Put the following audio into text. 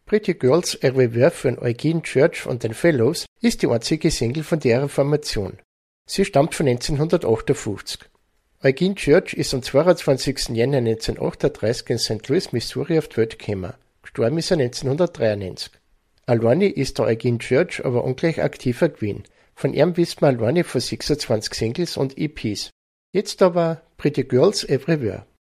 Pretty Girls Everywhere von Eugene Church und den Fellows ist die einzige Single von deren Formation. Sie stammt von 1958. Eugene Church ist am 22. Jänner 1938 in St. Louis, Missouri auf die Welt gekommen. Gestorben ist er 1993. Alleine ist der Eugene Church aber ungleich aktiver gewesen. Von ihm wissen wir alleine von 26 Singles und EPs. Jetzt aber Pretty Girls Everywhere.